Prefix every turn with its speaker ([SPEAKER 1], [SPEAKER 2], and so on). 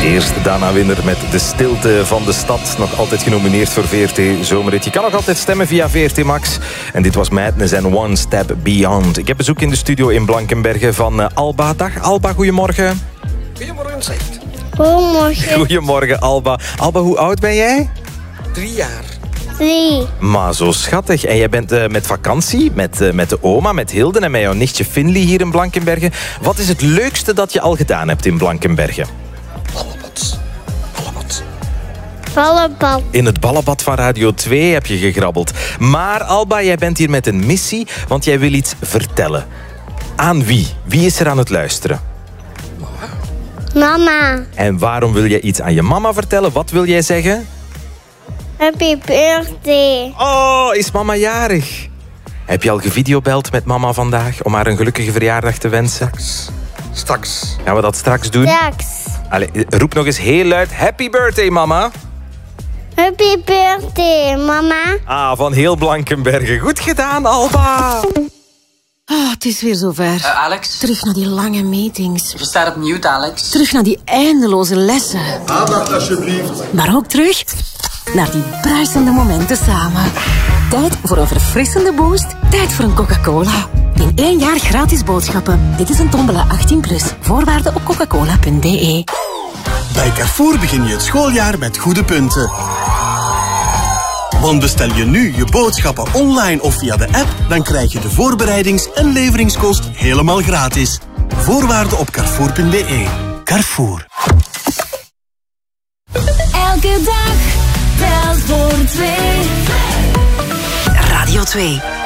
[SPEAKER 1] Eerst Dana Winner met De Stilte van de Stad. Nog altijd genomineerd voor VRT Zomerhit. Je kan nog altijd stemmen via VRT Max. En dit was Madness en One Step Beyond. Ik heb bezoek in de studio in Blankenberge van Alba. Dag Alba, goedemorgen.
[SPEAKER 2] Goedemorgen, zegt.
[SPEAKER 3] Goedemorgen.
[SPEAKER 1] Goedemorgen Alba. Alba, hoe oud ben jij?
[SPEAKER 2] 3 jaar.
[SPEAKER 3] 3.
[SPEAKER 1] Maar zo schattig. En jij bent met vakantie, met de oma, met Hilde en met jouw nichtje Finley hier in Blankenberge. Wat is het leukste dat je al gedaan hebt in Blankenberge?
[SPEAKER 2] Ballenbad. Ballenbad.
[SPEAKER 3] Ballenbad.
[SPEAKER 1] In het ballenbad van Radio 2 heb je gegrabbeld. Maar Alba, jij bent hier met een missie, want jij wil iets vertellen. Aan wie? Wie is er aan het luisteren?
[SPEAKER 3] Mama.
[SPEAKER 1] En waarom wil jij iets aan je mama vertellen? Wat wil jij zeggen?
[SPEAKER 3] Happy birthday.
[SPEAKER 1] Oh, is mama jarig? Heb je al gevideobeld met mama vandaag om haar een gelukkige verjaardag te wensen?
[SPEAKER 2] Straks.
[SPEAKER 1] Gaan we dat straks doen?
[SPEAKER 3] Straks.
[SPEAKER 1] Allee, roep nog eens heel luid. Happy birthday, mama.
[SPEAKER 3] Happy birthday, mama.
[SPEAKER 1] Ah, van heel Blankenberge. Goed gedaan, Alba.
[SPEAKER 4] Ah, het is weer zover.
[SPEAKER 5] Alex?
[SPEAKER 4] Terug naar die lange meetings.
[SPEAKER 5] Je staat op mute, Alex.
[SPEAKER 4] Terug naar die eindeloze lessen.
[SPEAKER 6] Aandacht alsjeblieft.
[SPEAKER 4] Maar ook terug naar die bruisende momenten samen. Tijd voor een verfrissende boost. Tijd voor een Coca-Cola. In 1 jaar gratis boodschappen. Dit is een tombola 18+. Voorwaarden op coca-cola.be.
[SPEAKER 6] Bij Carrefour begin je het schooljaar met goede punten. Want bestel je nu je boodschappen online of via de app, dan krijg je de voorbereidings- en leveringskost helemaal gratis. Voorwaarden op carrefour.be. Carrefour.
[SPEAKER 7] Elke dag telt voor 2.
[SPEAKER 4] Radio 2.